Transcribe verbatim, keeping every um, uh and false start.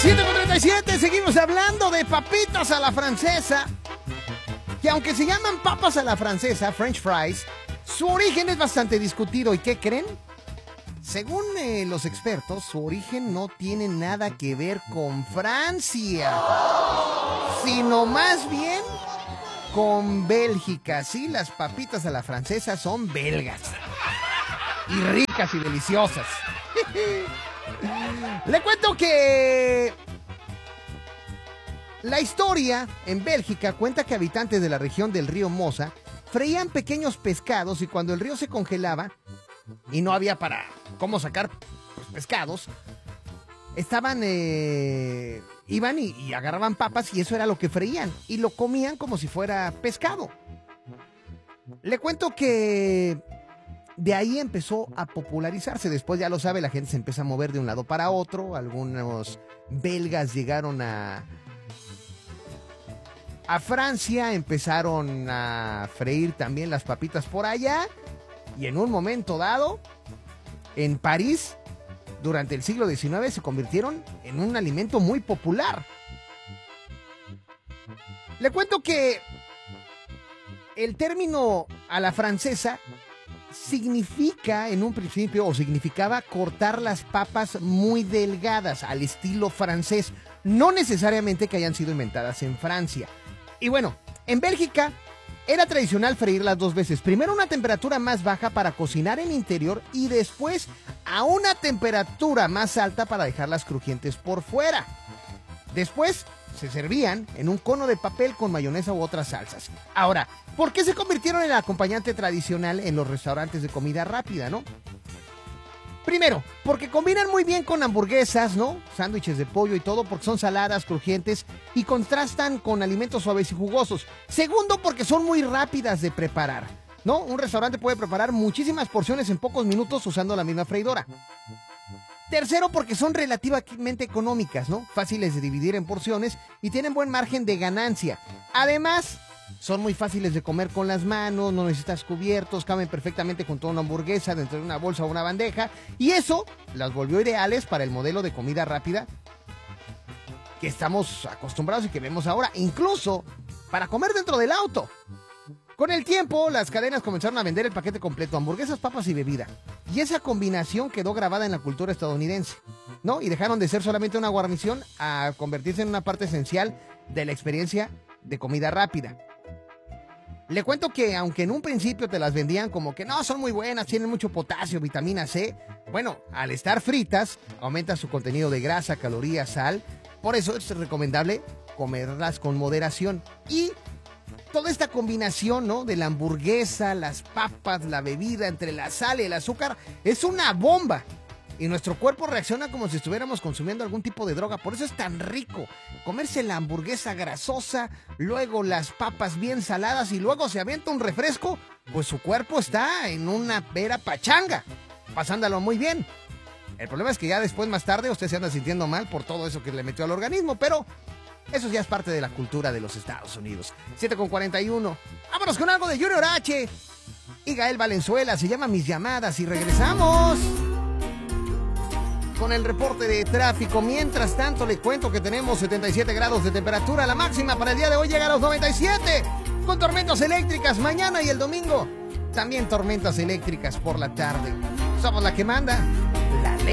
siete con treinta y siete, seguimos hablando de papitas a la francesa. Que aunque se llaman papas a la francesa, French fries, su origen es bastante discutido. ¿Y qué creen? Según eh, los expertos, su origen no tiene nada que ver con Francia, sino más bien con Bélgica. Sí, las papitas a la francesa son belgas. Y ricas y deliciosas. Le cuento que la historia en Bélgica cuenta que habitantes de la región del río Mosa freían pequeños pescados y cuando el río se congelaba y no había para cómo sacar pues, pescados, estaban, eh, iban y, y agarraban papas y eso era lo que freían y lo comían como si fuera pescado. Le cuento que de ahí empezó a popularizarse. Después, ya lo sabe, la gente se empieza a mover de un lado para otro. Algunos belgas llegaron a, a Francia, empezaron a freír también las papitas por allá. Y en un momento dado, en París, durante el siglo diecinueve, se convirtieron en un alimento muy popular. Le cuento que el término a la francesa significa, en un principio, o significaba cortar las papas muy delgadas, al estilo francés. No necesariamente que hayan sido inventadas en Francia. Y bueno, en Bélgica era tradicional freírlas dos veces. Primero a una temperatura más baja para cocinar en interior y después a una temperatura más alta para dejarlas crujientes por fuera. Después se servían en un cono de papel con mayonesa u otras salsas. Ahora, ¿por qué se convirtieron en el acompañante tradicional en los restaurantes de comida rápida, no? Primero, porque combinan muy bien con hamburguesas, ¿no? Sándwiches de pollo y todo, porque son saladas, crujientes y contrastan con alimentos suaves y jugosos. Segundo, porque son muy rápidas de preparar, ¿no? Un restaurante puede preparar muchísimas porciones en pocos minutos usando la misma freidora. Tercero, porque son relativamente económicas, ¿no? Fáciles de dividir en porciones y tienen buen margen de ganancia. Además, son muy fáciles de comer con las manos, no necesitas cubiertos, caben perfectamente junto a una hamburguesa dentro de una bolsa o una bandeja. Y eso las volvió ideales para el modelo de comida rápida que estamos acostumbrados y que vemos ahora, incluso para comer dentro del auto. Con el tiempo, las cadenas comenzaron a vender el paquete completo, hamburguesas, papas y bebida. Y esa combinación quedó grabada en la cultura estadounidense, ¿no? Y dejaron de ser solamente una guarnición a convertirse en una parte esencial de la experiencia de comida rápida. Le cuento que aunque en un principio te las vendían como que no, son muy buenas, tienen mucho potasio, vitamina C, bueno, al estar fritas, aumenta su contenido de grasa, calorías, sal. Por eso es recomendable comerlas con moderación. Y toda esta combinación, ¿no? De la hamburguesa, las papas, la bebida, entre la sal y el azúcar, es una bomba. Y nuestro cuerpo reacciona como si estuviéramos consumiendo algún tipo de droga. Por eso es tan rico comerse la hamburguesa grasosa, luego las papas bien saladas y luego se avienta un refresco. Pues su cuerpo está en una vera pachanga, pasándolo muy bien. El problema es que ya después, más tarde, usted se anda sintiendo mal por todo eso que le metió al organismo, pero eso ya es parte de la cultura de los Estados Unidos. siete con cuarenta y uno. Vámonos con algo de Junior H y Gael Valenzuela. Se llama Mis Llamadas y regresamos con el reporte de tráfico. Mientras tanto, le cuento que tenemos setenta y siete grados de temperatura. La máxima para el día de hoy llega a los noventa y siete. Con tormentas eléctricas mañana y el domingo. También tormentas eléctricas por la tarde. Somos la que manda.